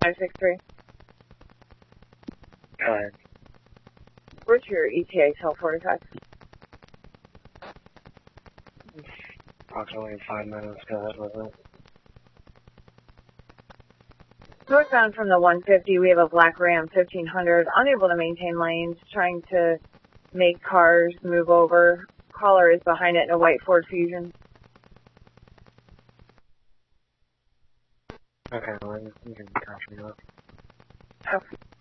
563. Go ahead. Where's your ETA till 45? Approximately 5 minutes. Go ahead with it. Northbound from the 150, we have a black Ram 1500, unable to maintain lanes, trying to make cars move over. Caller is behind it in a white Ford Fusion. Okay, well, you can catch me up. Okay.